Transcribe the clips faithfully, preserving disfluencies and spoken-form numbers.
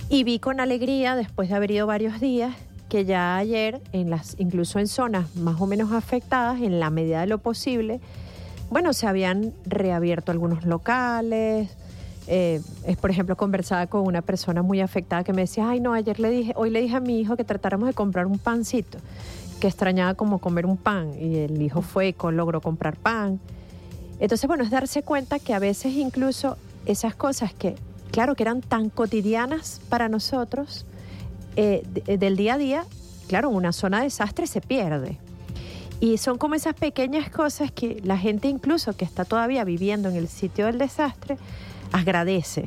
Y vi con alegría, después de haber ido varios días, que ya ayer, en las, incluso en zonas más o menos afectadas, en la medida de lo posible, bueno, se habían reabierto algunos locales. Eh, es, por ejemplo, conversaba con una persona muy afectada que me decía, ay no, ayer le dije, hoy le dije a mi hijo que tratáramos de comprar un pancito, que extrañaba como comer un pan, y el hijo fue y con, logró comprar pan. Entonces, bueno, es darse cuenta que a veces incluso esas cosas que, claro, que eran tan cotidianas para nosotros, eh, de, del día a día, claro, en una zona de desastre se pierde. Y son como esas pequeñas cosas que la gente incluso que está todavía viviendo en el sitio del desastre agradece.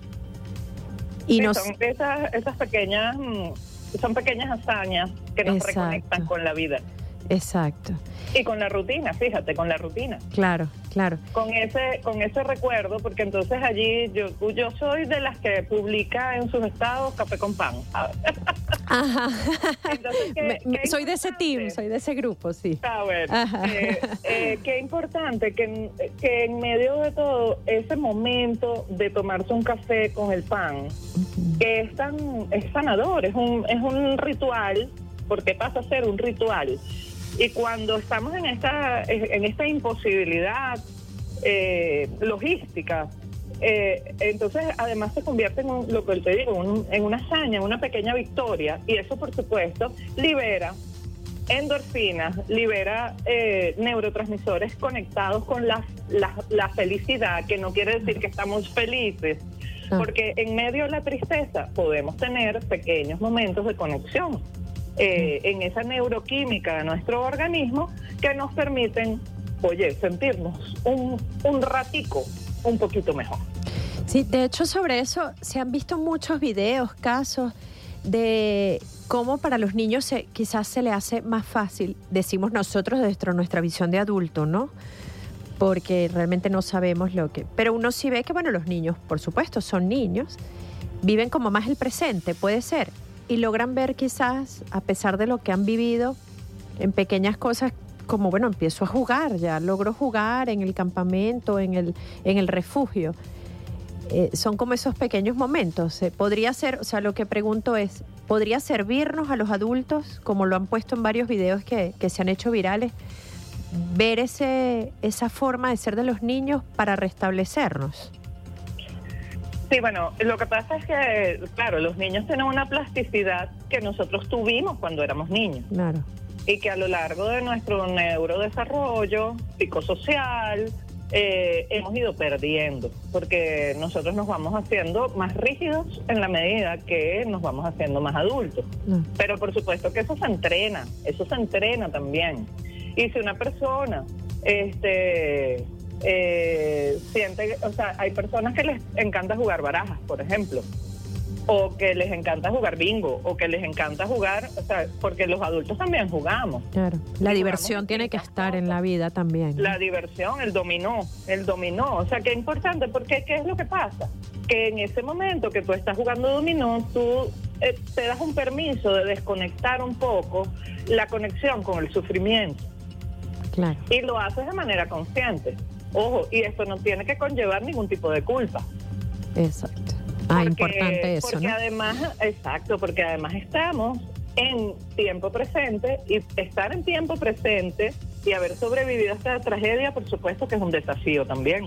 Y sí, nos... son esas, esas pequeñas, son pequeñas hazañas que nos Exacto. reconectan con la vida. Exacto. Y con la rutina, fíjate, con la rutina. Claro, claro. Con ese, con ese recuerdo, porque entonces allí yo, yo soy de las que publica en sus estados café con pan. Ajá. Entonces, ¿qué, Me, qué soy de ese team, soy de ese grupo, sí. Ah, bueno. Eh, eh, qué importante que, que en medio de todo ese momento de tomarse un café con el pan, uh-huh. que es tan, es sanador, es un, es un ritual, porque pasa a ser un ritual. Y cuando estamos en esta, en esta imposibilidad eh, logística, eh, entonces además se convierte en un, lo que te digo, un, en una hazaña, en una pequeña victoria, y eso por supuesto libera endorfinas, libera eh, neurotransmisores conectados con la, la, la felicidad, que no quiere decir que estamos felices, porque en medio de la tristeza podemos tener pequeños momentos de conexión. Eh, en esa neuroquímica de nuestro organismo que nos permiten, oye, sentirnos un, un ratico un poquito mejor. Sí, de hecho sobre eso se han visto muchos videos, casos de cómo para los niños se, quizás se le hace más fácil, decimos nosotros desde nuestra visión de adulto, ¿no? Porque realmente no sabemos lo que... Pero uno sí ve que, bueno, los niños, por supuesto, son niños, viven como más el presente, puede ser, y logran ver quizás, a pesar de lo que han vivido, en pequeñas cosas como, bueno, empiezo a jugar, ya logro jugar en el campamento, en el, en el refugio. Eh, son como esos pequeños momentos. Eh, podría ser, o sea, lo que pregunto es, ¿podría servirnos a los adultos, como lo han puesto en varios videos que, que se han hecho virales, ver ese, esa forma de ser de los niños para restablecernos? Sí, bueno, lo que pasa es que, claro, los niños tienen una plasticidad que nosotros tuvimos cuando éramos niños. Claro. Y que a lo largo de nuestro neurodesarrollo psicosocial eh, hemos ido perdiendo, porque nosotros nos vamos haciendo más rígidos en la medida que nos vamos haciendo más adultos. No. Pero por supuesto que eso se entrena, eso se entrena también. Y si una persona... este Eh, siente, o sea, hay personas que les encanta jugar barajas, por ejemplo, o que les encanta jugar bingo, o que les encanta jugar, o sea, porque los adultos también jugamos. Claro, la diversión tiene que estar en la vida también, ¿no? La diversión, el dominó, el dominó, o sea, que es importante, porque ¿qué es lo que pasa? Que en ese momento que tú estás jugando dominó, tú eh, te das un permiso de desconectar un poco la conexión con el sufrimiento. Claro. Y lo haces de manera consciente. Ojo, y esto no tiene que conllevar ningún tipo de culpa. Exacto. Ah, porque, importante eso, porque ¿no? además, exacto, porque además estamos en tiempo presente, y estar en tiempo presente y haber sobrevivido a esta tragedia, por supuesto que es un desafío también.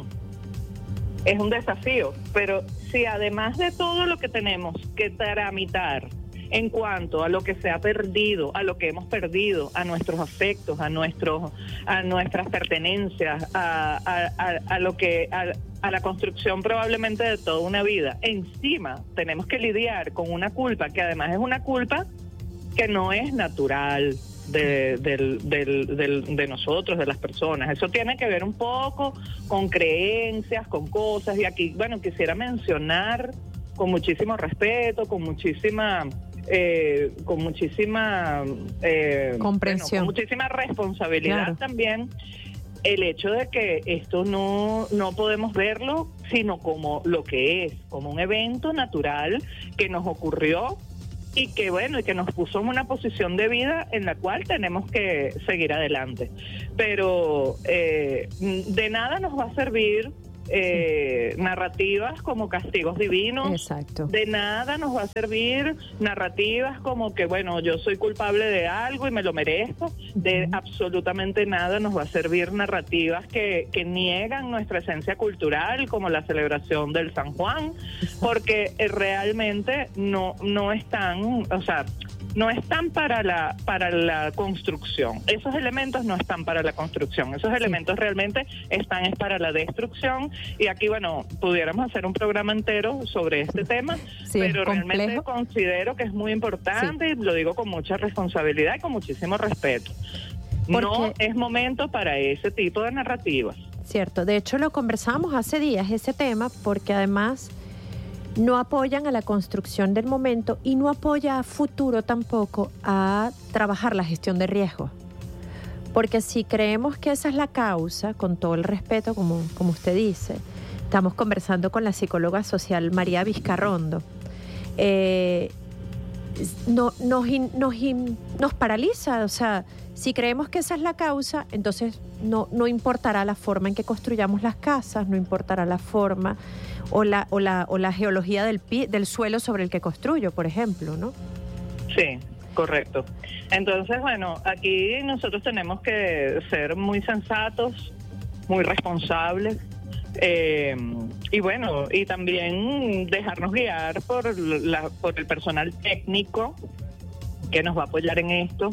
Es un desafío, pero si además de todo lo que tenemos que tramitar en cuanto a lo que se ha perdido, a lo que hemos perdido, a nuestros afectos, a nuestros, a nuestras pertenencias, a, a, a, a lo que, a, a la construcción probablemente de toda una vida. Encima tenemos que lidiar con una culpa que además es una culpa que no es natural de, del, del, del, de nosotros, de las personas. Eso tiene que ver un poco con creencias, con cosas, y aquí, bueno, quisiera mencionar con muchísimo respeto, con muchísima... Eh, con muchísima eh, comprensión, bueno, con muchísima responsabilidad, claro. También el hecho de que esto no, no podemos verlo sino como lo que es, como un evento natural que nos ocurrió y que bueno, y que nos puso en una posición de vida en la cual tenemos que seguir adelante. Pero eh, de nada nos va a servir eh, narrativas como castigos divinos. Exacto. De nada nos va a servir narrativas como que, bueno, yo soy culpable de algo y me lo merezco. De absolutamente nada nos va a servir narrativas que, que niegan nuestra esencia cultural, como la celebración del San Juan, porque eh, realmente no, no están, o sea, no están para la para la construcción. Esos elementos no están para la construcción. Esos sí. elementos realmente están es para la destrucción. Y aquí, bueno, pudiéramos hacer un programa entero sobre este tema, sí, pero realmente considero que es muy importante, sí. y lo digo con mucha responsabilidad y con muchísimo respeto. Porque no es momento para ese tipo de narrativas. Cierto. De hecho, lo conversamos hace días, ese tema, porque además no apoyan a la construcción del momento y no apoya a futuro tampoco a trabajar la gestión de riesgos. Porque si creemos que esa es la causa, con todo el respeto, como, como usted dice, estamos conversando con la psicóloga social María Vizcarrondo, eh, no, nos, nos, nos paraliza. O sea, si creemos que esa es la causa, entonces no, no importará la forma en que construyamos las casas, no importará la forma o la o la o la geología del pi, del suelo sobre el que construyo, por ejemplo, ¿no? Sí, correcto. Entonces, bueno, aquí nosotros tenemos que ser muy sensatos, muy responsables, eh, y bueno, y también dejarnos guiar por la por el personal técnico que nos va a apoyar en esto,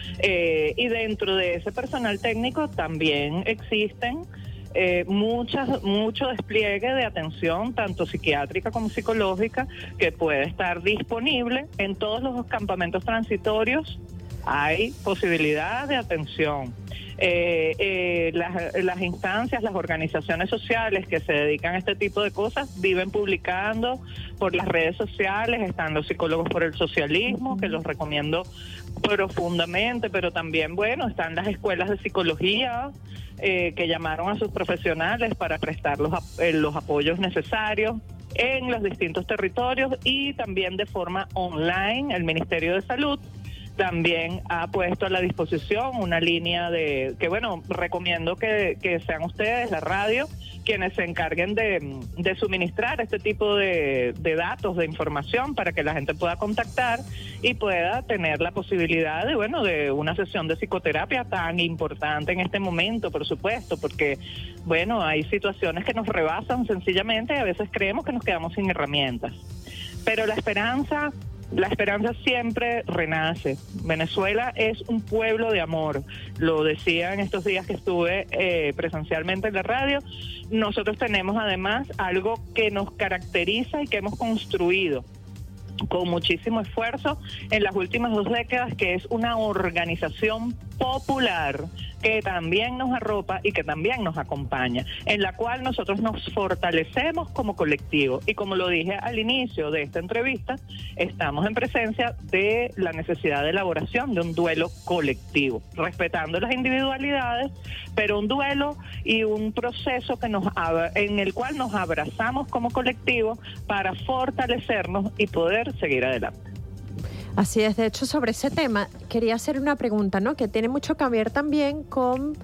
eh, y dentro de ese personal técnico también existen Eh, muchas, mucho despliegue de atención, tanto psiquiátrica como psicológica, que puede estar disponible en todos los campamentos transitorios. Hay posibilidad de atención. Eh, eh, las, las instancias, las organizaciones sociales que se dedican a este tipo de cosas viven publicando por las redes sociales. Están los psicólogos por el socialismo, que los recomiendo profundamente, pero también, bueno, están las escuelas de psicología eh, que llamaron a sus profesionales para prestar los, eh, los apoyos necesarios en los distintos territorios, y también de forma online. El Ministerio de Salud también ha puesto a la disposición una línea de, que bueno, recomiendo que, que sean ustedes, la radio, quienes se encarguen de, de suministrar este tipo de, de datos, de información, para que la gente pueda contactar y pueda tener la posibilidad de, bueno, de una sesión de psicoterapia tan importante en este momento, por supuesto, porque, bueno, hay situaciones que nos rebasan sencillamente y a veces creemos que nos quedamos sin herramientas. Pero la esperanza... La esperanza siempre renace. Venezuela es un pueblo de amor. Lo decía en estos días que estuve eh, presencialmente en la radio. Nosotros tenemos además algo que nos caracteriza y que hemos construido con muchísimo esfuerzo en las últimas dos décadas, que es una organización popular que también nos arropa y que también nos acompaña, en la cual nosotros nos fortalecemos como colectivo. Y como lo dije al inicio de esta entrevista, estamos en presencia de la necesidad de elaboración de un duelo colectivo, respetando las individualidades, pero un duelo y un proceso que nos en el cual nos abrazamos como colectivo para fortalecernos y poder seguir adelante. Así es. De hecho, sobre ese tema quería hacer una pregunta, ¿no?, que tiene mucho que ver también con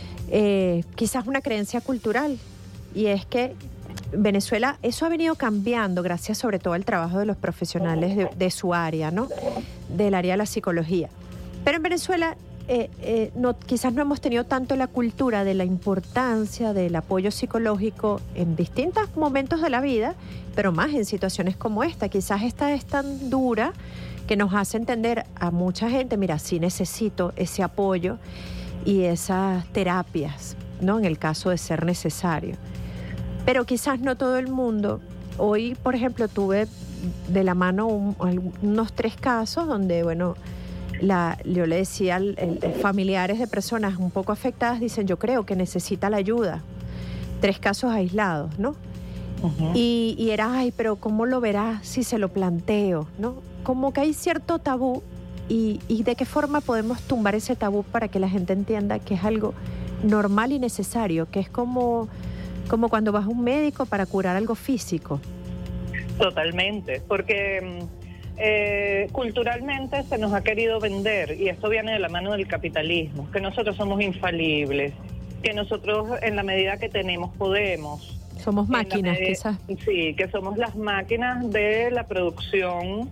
eh, quizás una creencia cultural, y es que Venezuela, eso ha venido cambiando gracias sobre todo al trabajo de los profesionales de, de su área, ¿no?, del área de la psicología. Pero en Venezuela eh, eh, no, quizás no hemos tenido tanto la cultura de la importancia del apoyo psicológico en distintos momentos de la vida, pero más en situaciones como esta. Quizás esta es tan dura que nos hace entender a mucha gente, mira, sí necesito ese apoyo y esas terapias, ¿no?, en el caso de ser necesario. Pero quizás no todo el mundo. Hoy, por ejemplo, tuve de la mano un, unos tres casos donde, bueno, la, yo le decía al el, el familiares de personas un poco afectadas, dicen, yo creo que necesita la ayuda. Tres casos aislados, ¿no? Uh-huh. Y, y era, ay, pero ¿cómo lo verá si se lo planteo?, ¿no? Como que hay cierto tabú, y, y de qué forma podemos tumbar ese tabú para que la gente entienda que es algo normal y necesario, que es como, como cuando vas a un médico para curar algo físico. Totalmente, porque eh, culturalmente se nos ha querido vender, y esto viene de la mano del capitalismo, que nosotros somos infalibles, que nosotros en la medida que tenemos podemos. Somos máquinas, medida, quizás. Sí, que somos las máquinas de la producción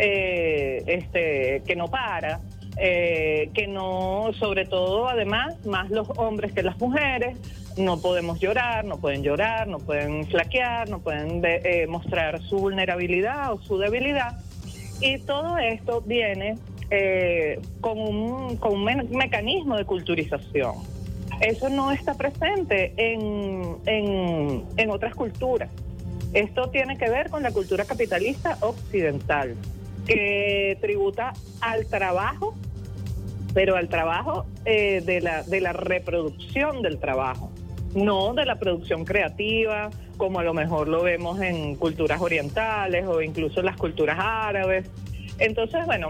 eh, este, que no para, eh, que no, sobre todo, además, más los hombres que las mujeres, no podemos llorar, no pueden llorar, no pueden flaquear, no pueden de, eh, mostrar su vulnerabilidad o su debilidad. Y todo esto viene eh, con un, con un me- mecanismo de culturización. Eso no está presente en, en, en otras culturas. Esto tiene que ver con la cultura capitalista occidental, que tributa al trabajo, pero al trabajo eh, de la, de la reproducción del trabajo, no de la producción creativa, como a lo mejor lo vemos en culturas orientales o incluso en las culturas árabes. Entonces, bueno,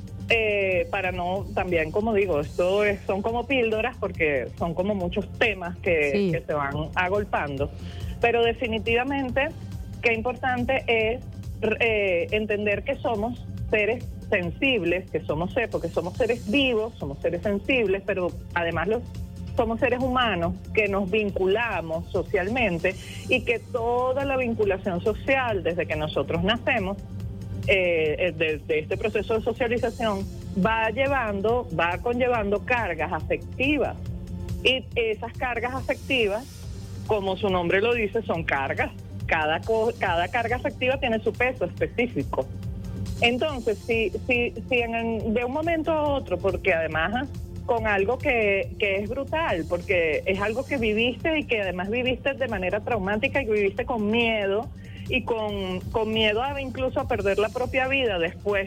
eh, para no, también como digo, esto es, son como píldoras porque son como muchos temas que, Sí. que se van agolpando, pero definitivamente qué importante es eh, entender que somos seres sensibles, que somos seres, porque somos seres vivos, somos seres sensibles, pero además los somos seres humanos que nos vinculamos socialmente y que toda la vinculación social desde que nosotros nacemos, eh, desde este proceso de socialización, va llevando, va conllevando cargas afectivas. Y esas cargas afectivas, como su nombre lo dice, son cargas. Cada, co- cada carga afectiva tiene su peso específico. Entonces, si, si, si en, de un momento a otro, porque además con algo que, que es brutal, porque es algo que viviste y que además viviste de manera traumática y que viviste con miedo y con, con miedo a incluso a perder la propia vida después,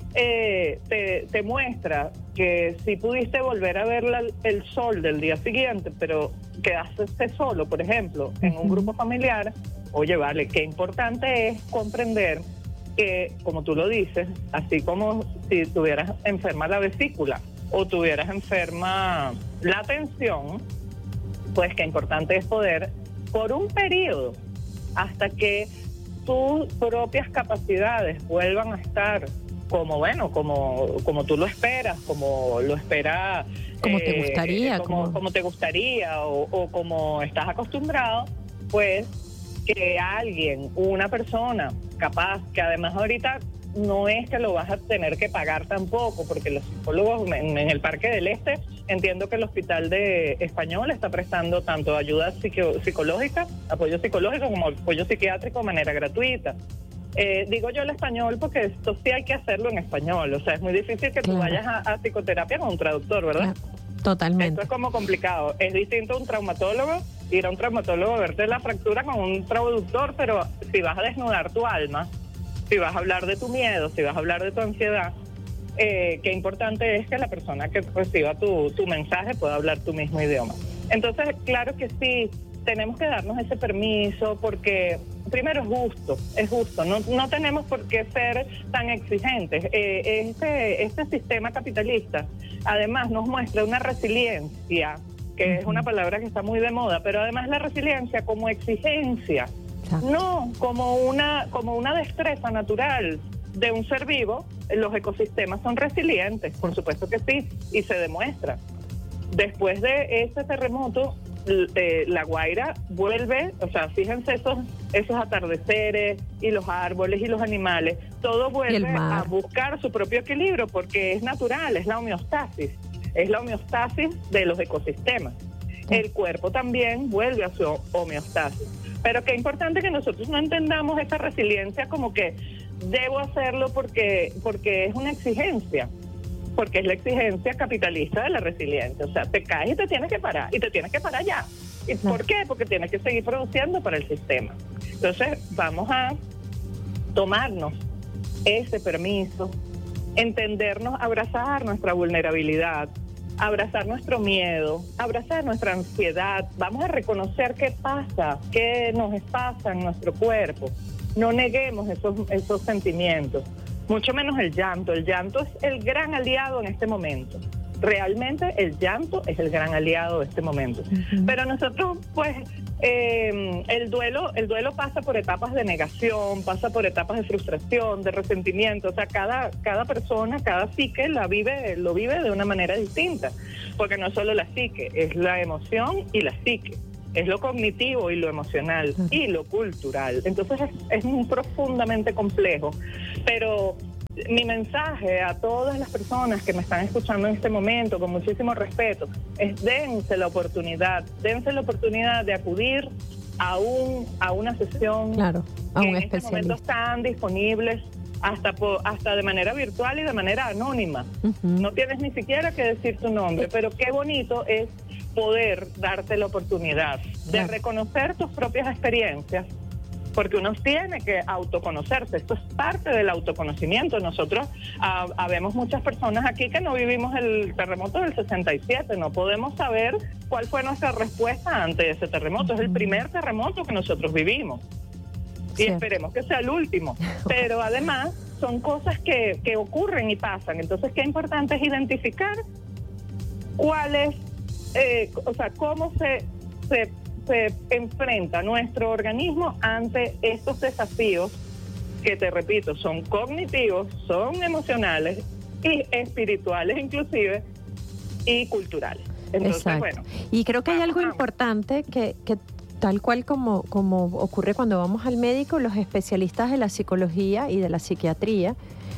eh, te, te muestra que si pudiste volver a ver la, el sol del día siguiente, pero quedaste solo, por ejemplo, en un grupo familiar, oye, vale, qué importante es comprender que, como tú lo dices, así como si tuvieras enferma la vesícula o tuvieras enferma la atención, pues qué importante es poder, por un periodo, hasta que tus propias capacidades vuelvan a estar como, bueno, como, como tú lo esperas, como lo espera... Como te eh, gustaría. Como, como... como te gustaría o, o como estás acostumbrado, pues que alguien, una persona capaz, que además ahorita no es que lo vas a tener que pagar tampoco, porque los psicólogos en, en el Parque del Este, entiendo que el Hospital de Español está prestando tanto ayuda psico, psicológica, apoyo psicológico como apoyo psiquiátrico de manera gratuita. Eh, digo yo el español porque esto sí hay que hacerlo en español, o sea, es muy difícil que Claro. tú vayas a, a psicoterapia con un traductor, ¿verdad? Claro. Totalmente. Esto es como complicado. Es distinto a un traumatólogo, ir a un traumatólogo a verte la fractura con un traductor, pero si vas a desnudar tu alma, si vas a hablar de tu miedo, si vas a hablar de tu ansiedad, eh, qué importante es que la persona que reciba tu, tu mensaje pueda hablar tu mismo idioma. Entonces, claro que sí, tenemos que darnos ese permiso porque, primero, es justo, es justo, no, no tenemos por qué ser tan exigentes. Eh, este, este sistema capitalista, además, nos muestra una resiliencia, que es una palabra que está muy de moda, pero además la resiliencia como exigencia, no como una, como una destreza natural de un ser vivo. Los ecosistemas son resilientes, por supuesto que sí, y se demuestra. Después de este terremoto, eh, La Guaira vuelve, o sea, fíjense esos, esos atardeceres y los árboles y los animales, todo vuelve a buscar su propio equilibrio porque es natural, es la homeostasis, es la homeostasis de los ecosistemas. El cuerpo también vuelve a su homeostasis. Pero qué importante que nosotros no entendamos esa resiliencia como que debo hacerlo porque, porque es una exigencia, porque es la exigencia capitalista de la resiliencia. O sea, te caes y te tienes que parar, y te tienes que parar ya. ¿Y por qué? Porque tienes que seguir produciendo para el sistema. Entonces, vamos a tomarnos ese permiso, entendernos, abrazar nuestra vulnerabilidad, abrazar nuestro miedo, abrazar nuestra ansiedad. Vamos a reconocer qué pasa, qué nos pasa en nuestro cuerpo. No neguemos esos, esos sentimientos, mucho menos el llanto. El llanto es el gran aliado en este momento. Realmente el llanto es el gran aliado de este momento. Uh-huh. Pero nosotros, pues, eh, el duelo, el duelo pasa por etapas de negación, pasa por etapas de frustración, de resentimiento. O sea, cada, cada persona, cada psique la vive, lo vive de una manera distinta. Porque no es solo la psique, es la emoción y la psique. es lo cognitivo y lo emocional y lo cultural. Entonces es, es profundamente complejo, pero mi mensaje a todas las personas que me están escuchando en este momento, con muchísimo respeto, es dense la oportunidad, dense la oportunidad de acudir a un a una sesión, claro, a que un en este especialista. momento están disponibles hasta po, hasta de manera virtual y de manera anónima. Uh-huh. No tienes ni siquiera que decir tu nombre, pero qué bonito es poder darte la oportunidad de claro. reconocer tus propias experiencias, porque uno tiene que autoconocerse. Esto es parte del autoconocimiento. Nosotros uh, habemos muchas personas aquí que no vivimos el terremoto del sesenta y siete, no podemos saber cuál fue nuestra respuesta ante ese terremoto. Uh-huh. Es el primer terremoto que nosotros vivimos. Y sí. esperemos que sea el último. Pero además son cosas que, que ocurren y pasan. Entonces, qué importante es identificar cuál es, eh, o sea, cómo se, se, se enfrenta nuestro organismo ante estos desafíos que, te repito, son cognitivos, son emocionales y espirituales inclusive, y culturales. Entonces, exacto. bueno. Y creo que hay algo vamos. importante que... que tal cual como, como ocurre cuando vamos al médico, los especialistas de la psicología y de la psiquiatría,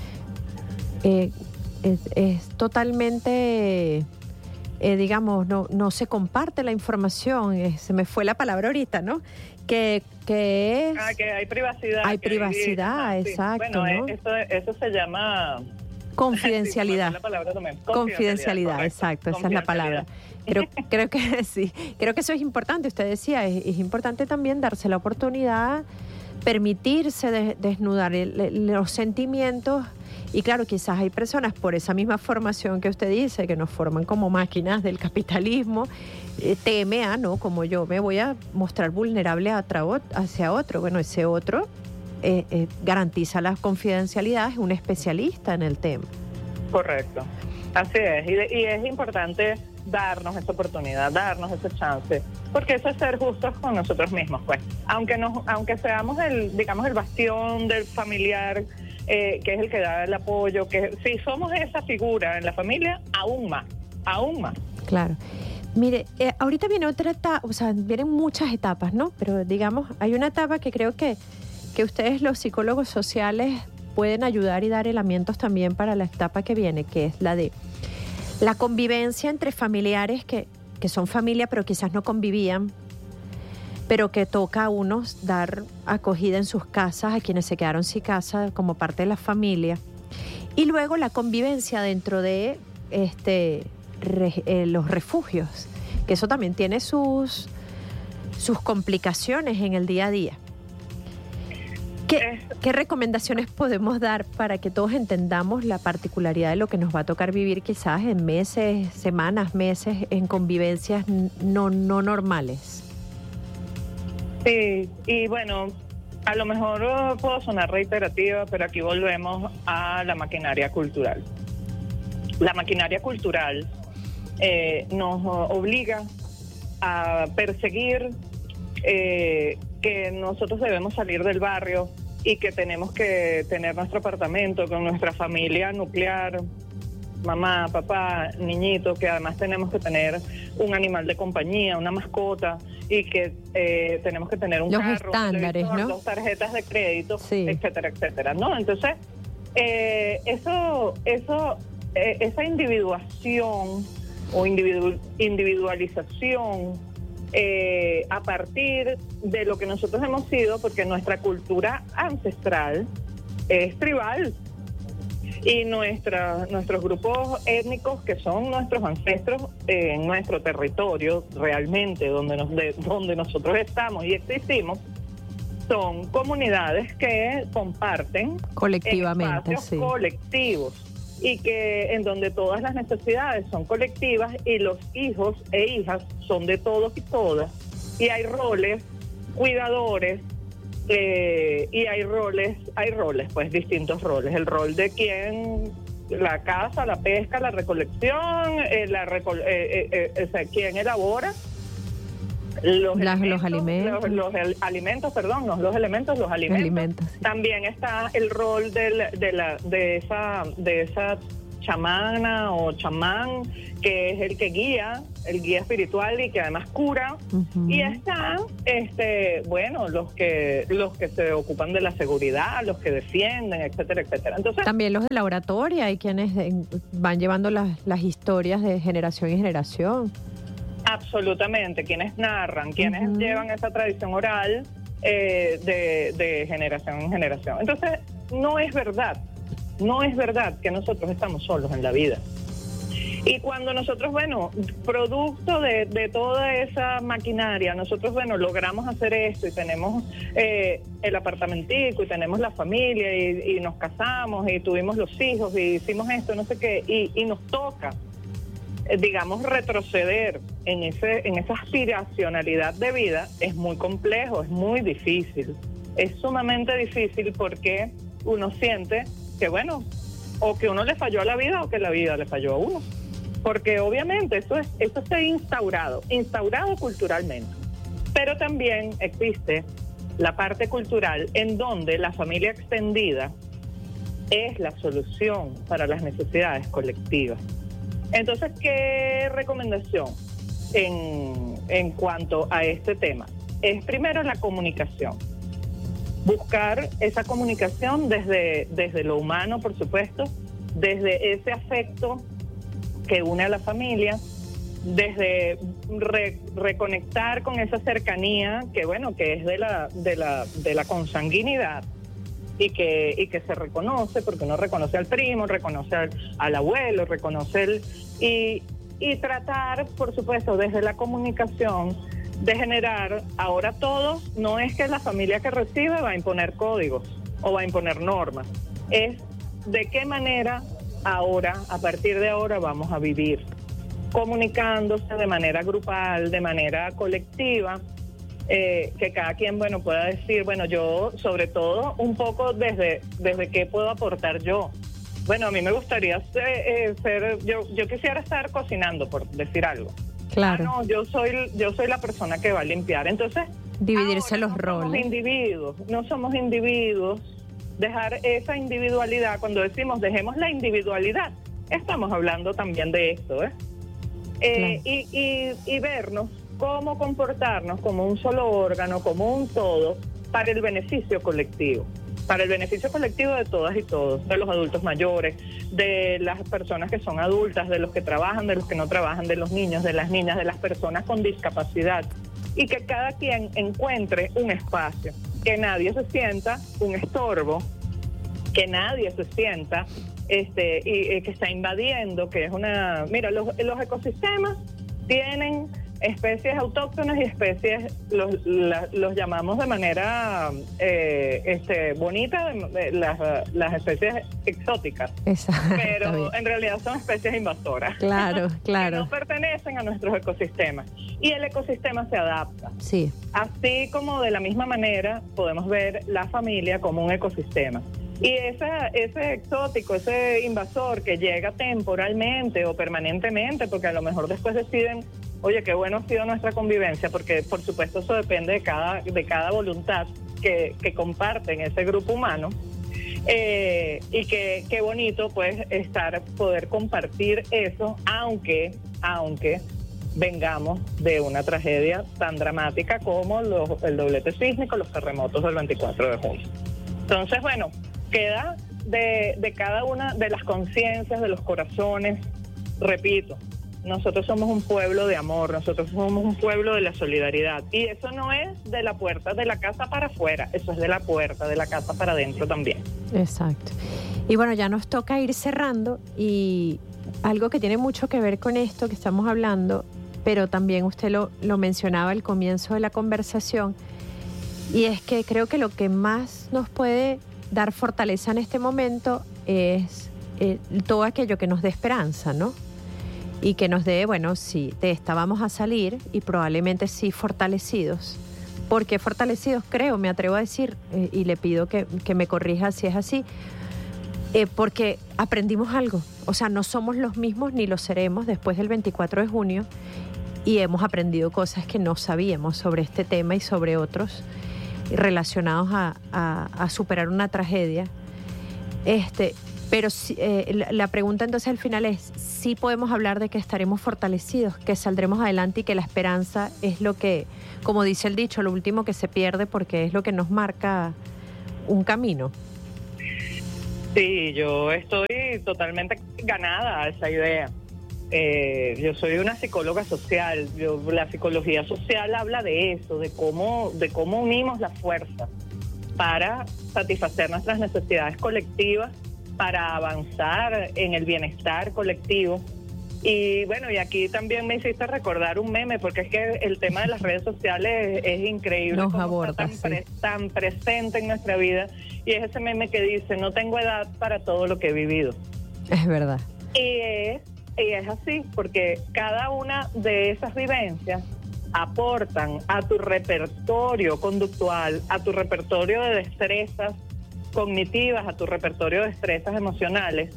eh, es, es totalmente, eh, digamos, no, no se comparte la información, eh, se me fue la palabra ahorita, ¿no? Que, que es... Ah, que hay privacidad. Hay privacidad, hay, exacto. Bueno, ¿no? eso, eso se llama... Confidencialidad. Sí, la palabra también. Confidencialidad, Confidencialidad exacto, esa es la palabra. Creo, creo que sí, creo que eso es importante. Usted decía, es, es importante también darse la oportunidad, permitirse de, desnudar el, el, los sentimientos. Y claro, quizás hay personas por esa misma formación que usted dice, que nos forman como máquinas del capitalismo, eh, teme a, ¿no? Como yo me voy a mostrar vulnerable a tra- hacia otro. Bueno, ese otro eh, eh, garantiza la confidencialidad, es un especialista en el tema. Correcto, así es. Y, de, y es importante darnos esa oportunidad, darnos esa chance, porque eso es ser justos con nosotros mismos, pues. Aunque nos, aunque seamos el, digamos, el bastión del familiar, eh, que es el que da el apoyo, que si somos esa figura en la familia, aún más, aún más. Claro. Mire, eh, ahorita viene otra etapa, o sea, vienen muchas etapas, ¿no? Pero digamos, hay una etapa que creo que, que ustedes, los psicólogos sociales, pueden ayudar y dar elementos también para la etapa que viene, que es la de la convivencia entre familiares que, que son familia pero quizás no convivían, pero que toca a unos dar acogida en sus casas a quienes se quedaron sin casa como parte de la familia. Y luego la convivencia dentro de este, re, eh, los refugios, que eso también tiene sus, sus complicaciones en el día a día. ¿Qué, ¿Qué recomendaciones podemos dar para que todos entendamos la particularidad de lo que nos va a tocar vivir quizás en meses, semanas, meses, en convivencias no, no normales? Sí, y bueno, a lo mejor puedo sonar reiterativa, pero aquí volvemos a la maquinaria cultural. La maquinaria cultural eh, nos obliga a perseguir eh, que nosotros debemos salir del barrio y que tenemos que tener nuestro apartamento con nuestra familia nuclear, mamá, papá, niñito, que además tenemos que tener un animal de compañía, una mascota, y que eh, tenemos que tener un los carro, estándares, un ¿no? Dos tarjetas de crédito, sí. etcétera, etcétera, ¿no? Entonces, eh, eso, eso, eh, esa individuación o individu- individualización Eh, a partir de lo que nosotros hemos sido, porque nuestra cultura ancestral es tribal y nuestra, nuestros grupos étnicos, que son nuestros ancestros eh, en nuestro territorio realmente, donde, nos de, donde nosotros estamos y existimos, son comunidades que comparten colectivamente, espacios sí. colectivos, y que en donde todas las necesidades son colectivas y los hijos e hijas son de todos y todas, y hay roles cuidadores eh, y hay roles, hay roles pues distintos roles, el rol de quien la caza, la pesca, la recolección, eh, la recol eh, eh, eh, o sea, quien elabora los, Las, elementos, los alimentos, los, los el, alimentos, perdón, no los elementos, los alimentos. alimentos sí. También está el rol del, de la de esa de esa chamana o chamán, que es el que guía, el guía espiritual y que además cura. Uh-huh. Y están, este, bueno, los que los que se ocupan de la seguridad, los que defienden, etcétera, etcétera. Entonces, también los de la oratoria y quienes de, van llevando las, las historias de generación en generación. Absolutamente, quienes narran, quienes uh-huh. llevan esa tradición oral eh, de, de generación en generación. Entonces, no es verdad, no es verdad que nosotros estamos solos en la vida. Y cuando nosotros, bueno, producto de, de toda esa maquinaria, nosotros, bueno, logramos hacer esto y tenemos eh, el apartamentico y tenemos la familia y, y nos casamos y tuvimos los hijos y hicimos esto, no sé qué, y, y nos toca, eh, digamos, retroceder en ese en esa aspiracionalidad de vida, es muy complejo, es muy difícil. Es sumamente difícil porque uno siente que, bueno, o que uno le falló a la vida o que la vida le falló a uno. Porque obviamente eso es eso está instaurado, instaurado culturalmente. Pero también existe la parte cultural en donde la familia extendida es la solución para las necesidades colectivas. Entonces, ¿qué recomendación en, en cuanto a este tema? Es primero la comunicación. Buscar esa comunicación desde, desde lo humano, por supuesto, desde ese afecto que une a la familia, desde re, reconectar con esa cercanía que, bueno, que es de la de la de la consanguinidad y que y que se reconoce, porque uno reconoce al primo, reconoce al, al abuelo, reconoce el y y tratar, por supuesto, desde la comunicación de generar, ahora todos, no es que la familia que recibe va a imponer códigos o va a imponer normas, es de qué manera ahora, a partir de ahora, vamos a vivir, comunicándose de manera grupal, de manera colectiva, eh, que cada quien, bueno, pueda decir, bueno, yo, sobre todo, un poco desde, desde qué puedo aportar yo. Bueno, a mí me gustaría ser, eh, ser yo, yo quisiera estar cocinando, por decir algo. Claro. Ah, no, yo soy, yo soy la persona que va a limpiar. Entonces, dividirse los no roles. Somos individuos, no somos individuos. Dejar esa individualidad, cuando decimos dejemos la individualidad, estamos hablando también de esto, ¿eh? eh claro. y, y, y vernos cómo comportarnos como un solo órgano, como un todo, para el beneficio colectivo, para el beneficio colectivo de todas y todos, de los adultos mayores, de las personas que son adultas, de los que trabajan, de los que no trabajan, de los niños, de las niñas, de las personas con discapacidad, y que cada quien encuentre un espacio, que nadie se sienta un estorbo, que nadie se sienta este y, y que está invadiendo, que es una... Mira, los, los ecosistemas tienen especies autóctonas y especies, los, la, los llamamos de manera eh, este bonita, de, de, las, las especies exóticas. Exacto. Pero en realidad son especies invasoras. Claro, claro. Que no pertenecen a nuestros ecosistemas. Y el ecosistema se adapta. Sí. Así como de la misma manera podemos ver la familia como un ecosistema. Y ese, ese exótico, ese invasor que llega temporalmente o permanentemente, porque a lo mejor después deciden, oye, qué bueno ha sido nuestra convivencia, porque por supuesto eso depende de cada, de cada voluntad que, que comparten ese grupo humano. Eh, y que qué bonito pues estar, poder compartir eso, aunque, aunque vengamos de una tragedia tan dramática como los, el doblete sísmico, los terremotos del veinticuatro de junio. Entonces, bueno, queda de, de cada una de las conciencias, de los corazones. Repito, nosotros somos un pueblo de amor, nosotros somos un pueblo de la solidaridad, y eso no es de la puerta de la casa para afuera, eso es de la puerta de la casa para adentro también. Exacto. Y bueno, ya nos toca ir cerrando, y algo que tiene mucho que ver con esto que estamos hablando, pero también usted lo, lo mencionaba al comienzo de la conversación, y es que creo que lo que más nos puede dar fortaleza en este momento es eh, todo aquello que nos dé esperanza, ¿no? Y que nos dé, bueno, sí, de esta vamos a salir, y probablemente sí fortalecidos. ¿Por qué fortalecidos? Creo, me atrevo a decir, eh, y le pido que, que me corrija si es así, eh, porque aprendimos algo. O sea, no somos los mismos ni lo seremos después del veinticuatro de junio, y hemos aprendido cosas que no sabíamos sobre este tema y sobre otros relacionados a, a, a superar una tragedia. Este, Pero eh, la, la pregunta entonces al final es, ¿sí podemos hablar de que estaremos fortalecidos, que saldremos adelante y que la esperanza es lo que, como dice el dicho, lo último que se pierde porque es lo que nos marca un camino? Sí, yo estoy totalmente ganada a esa idea. Eh, yo soy una psicóloga social. Yo, la psicología social habla de eso, de cómo, de cómo unimos las fuerzas para satisfacer nuestras necesidades colectivas, para avanzar en el bienestar colectivo. Y bueno, y aquí también me hiciste recordar un meme, porque es que el tema de las redes sociales es, es increíble. Nos cómo aborda, está tan, sí. pre, tan presente en nuestra vida. Y es ese meme que dice, no tengo edad para todo lo que he vivido. Es verdad. Y es, y es así, porque cada una de esas vivencias aportan a tu repertorio conductual, a tu repertorio de destrezas cognitivas, a tu repertorio de destrezas emocionales,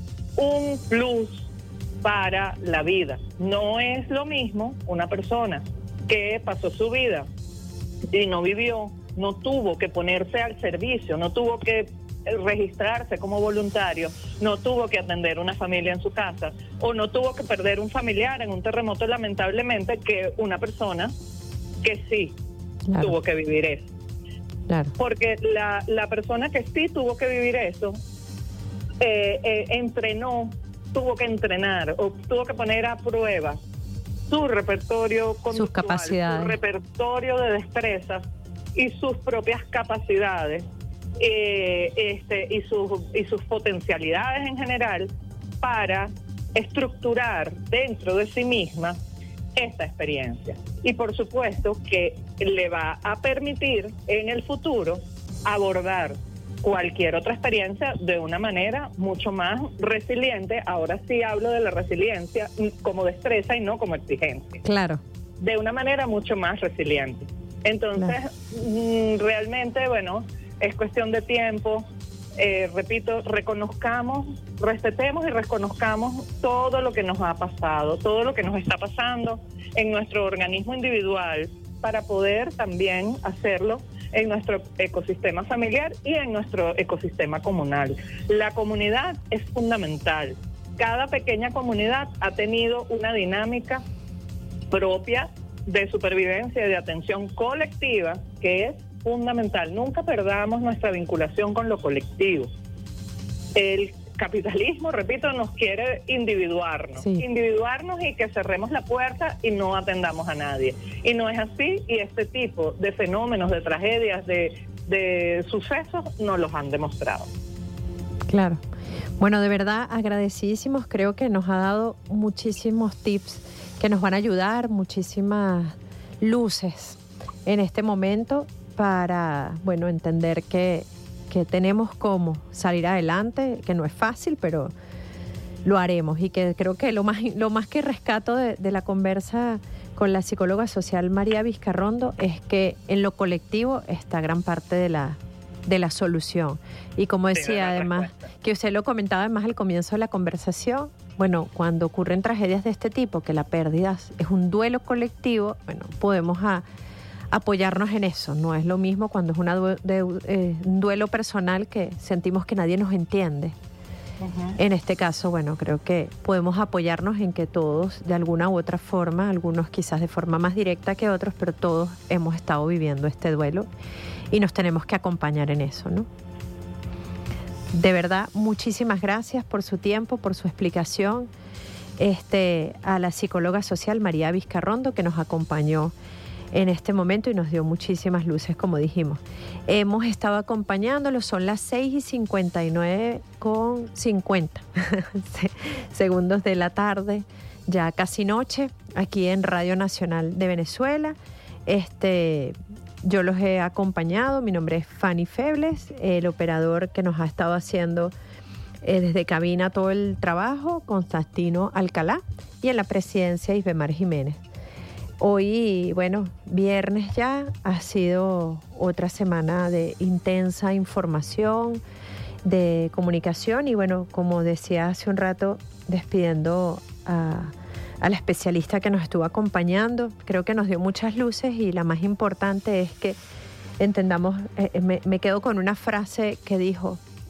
un plus para la vida. No es lo mismo una persona que pasó su vida y no vivió, no tuvo que ponerse al servicio, no tuvo que registrarse como voluntario, no tuvo que atender una familia en su casa o no tuvo que perder un familiar en un terremoto, lamentablemente, que una persona que sí claro. tuvo que vivir eso. Claro. Porque la, la persona que sí tuvo que vivir eso eh, eh, entrenó, tuvo que entrenar o tuvo que poner a prueba su repertorio conductual, sus capacidades, su repertorio de destrezas y sus propias capacidades eh, este, y, sus, y sus potencialidades en general para estructurar dentro de sí misma esta experiencia. Y por supuesto que le va a permitir en el futuro abordar cualquier otra experiencia de una manera mucho más resiliente. Ahora sí hablo de la resiliencia como destreza y no como exigencia. Claro. De una manera mucho más resiliente. Entonces, claro. realmente, bueno, es cuestión de tiempo. Eh, repito, reconozcamos, respetemos y reconozcamos todo lo que nos ha pasado, todo lo que nos está pasando en nuestro organismo individual para poder también hacerlo en nuestro ecosistema familiar y en nuestro ecosistema comunal. La comunidad es fundamental. Cada pequeña comunidad ha tenido una dinámica propia de supervivencia y de atención colectiva que es fundamental. Nunca perdamos nuestra vinculación con lo colectivo. El capitalismo, repito, nos quiere individuarnos, sí. individuarnos y que cerremos la puerta y no atendamos a nadie. Y no es así, y este tipo de fenómenos, de tragedias, de, de sucesos, nos los han demostrado. Claro. Bueno, de verdad, agradecidísimos. Creo que nos ha dado muchísimos tips que nos van a ayudar, muchísimas luces en este momento para, bueno, entender que, que tenemos cómo salir adelante, que no es fácil, pero lo haremos. Y que creo que lo más, lo más que rescato de, de la conversa con la psicóloga social María Vizcarrondo es que en lo colectivo está gran parte de la, de la solución. Y como decía, además, que usted lo comentaba además al comienzo de la conversación, bueno, cuando ocurren tragedias de este tipo, que la pérdida es un duelo colectivo, bueno, podemos a, apoyarnos en eso. No es lo mismo cuando es una du- de, eh, un duelo personal que sentimos que nadie nos entiende. Uh-huh. En este caso, bueno, creo que podemos apoyarnos en que todos, de alguna u otra forma, algunos quizás de forma más directa que otros, pero todos hemos estado viviendo este duelo y nos tenemos que acompañar en eso, ¿no? De verdad, muchísimas gracias por su tiempo, por su explicación. Este, a la psicóloga social María Vizcarrondo, que nos acompañó en este momento y nos dio muchísimas luces, como dijimos. Hemos estado acompañándolos, son las seis y cincuenta y nueve con cincuenta segundos de la tarde, ya casi noche, aquí en Radio Nacional de Venezuela. Este, yo los he acompañado, mi nombre es Fanny Febles, el operador que nos ha estado haciendo eh, desde cabina todo el trabajo, Constantino Alcalá, y en la presidencia Isbemar Jiménez. Hoy, bueno, viernes ya, ha sido otra semana de intensa información, de comunicación y bueno, como decía hace un rato, despidiendo a, a la especialista que nos estuvo acompañando, creo que nos dio muchas luces y la más importante es que entendamos, eh, me, me quedo con una frase que dijo,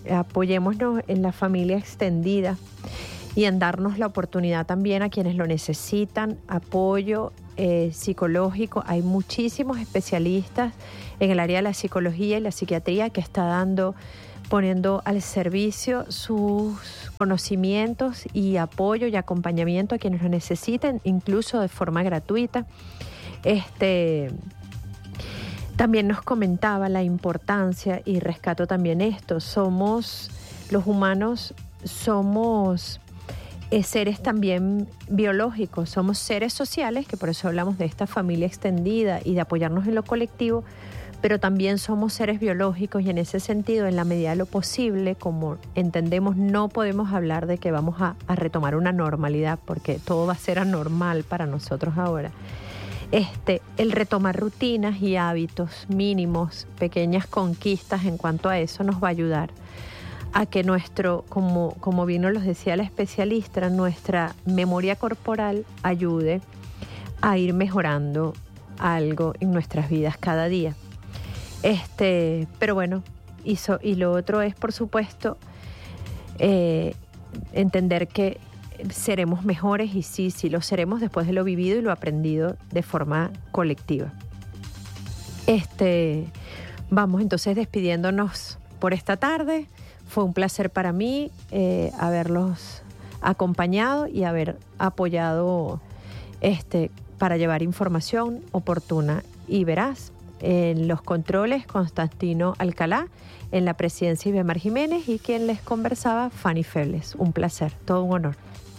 apoyémonos en la familia extendida y en darnos la oportunidad también a quienes lo necesitan, apoyo eh, psicológico. Hay muchísimos especialistas en el área de la psicología y la psiquiatría que está dando, poniendo al servicio sus conocimientos y apoyo y acompañamiento a quienes lo necesiten, incluso de forma gratuita. Este, también nos comentaba la importancia, y rescato también esto, somos, los humanos somos eh, seres también biológicos, somos seres sociales, que por eso hablamos de esta familia extendida y de apoyarnos en lo colectivo, pero también somos seres biológicos y en ese sentido, en la medida de lo posible, como entendemos, no podemos hablar de que vamos a, a retomar una normalidad, porque todo va a ser anormal para nosotros ahora. Este, el retomar rutinas y hábitos mínimos, pequeñas conquistas en cuanto a eso nos va a ayudar a que nuestro, como, como bien nos lo decía la especialista, nuestra memoria corporal ayude a ir mejorando algo en nuestras vidas cada día. Este, pero bueno, y, so, y lo otro es, por supuesto, eh, entender que seremos mejores, y sí, sí lo seremos después de lo vivido y lo aprendido de forma colectiva. Este, vamos entonces despidiéndonos por esta tarde. Fue un placer para mí eh, haberlos acompañado y haber apoyado este, para llevar información oportuna y veraz. En los controles, Constantino Alcalá, en la presidencia, Ibemar Jiménez, y quien les conversaba, Fanny Febles. Un placer, todo un honor.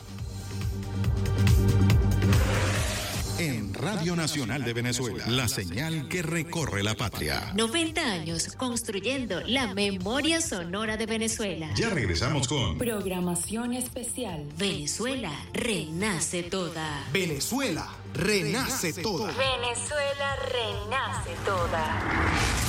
En Radio Nacional de Venezuela, la señal que recorre la patria. noventa años construyendo la memoria sonora de Venezuela. Ya regresamos con programación especial. Venezuela renace toda. Venezuela renace toda. Venezuela renace toda.